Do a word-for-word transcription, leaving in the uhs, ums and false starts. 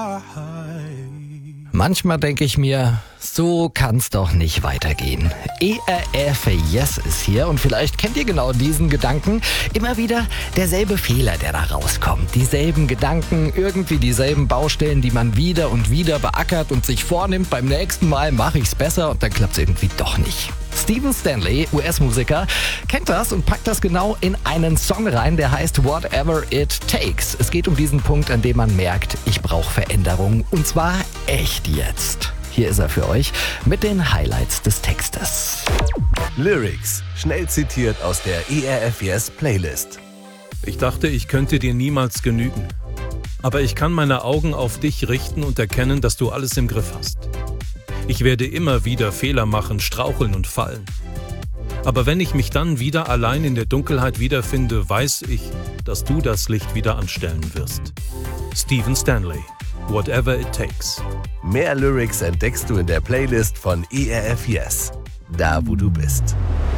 Manchmal denke ich mir, so kann's doch nicht weitergehen. E R F Yes ist hier und vielleicht kennt ihr genau diesen Gedanken. Immer wieder derselbe Fehler, der da rauskommt. Dieselben Gedanken, irgendwie dieselben Baustellen, die man wieder und wieder beackert und sich vornimmt, beim nächsten Mal mache ich's besser und dann klappt's irgendwie doch nicht. Stephen Stanley, U S-Musiker, kennt das und packt das genau in einen Song rein, der heißt Whatever It Takes. Es geht um diesen Punkt, an dem man merkt, ich brauche Veränderung und zwar echt jetzt. Hier ist er für euch mit den Highlights des Textes. Lyrics, schnell zitiert aus der E R F Yes Playlist. Ich dachte, ich könnte dir niemals genügen. Aber ich kann meine Augen auf dich richten und erkennen, dass du alles im Griff hast. Ich werde immer wieder Fehler machen, straucheln und fallen. Aber wenn ich mich dann wieder allein in der Dunkelheit wiederfinde, weiß ich, dass du das Licht wieder anstellen wirst. Stephen Stanley, Whatever It Takes. Mehr Lyrics entdeckst du in der Playlist von E R F Yes, da wo du bist.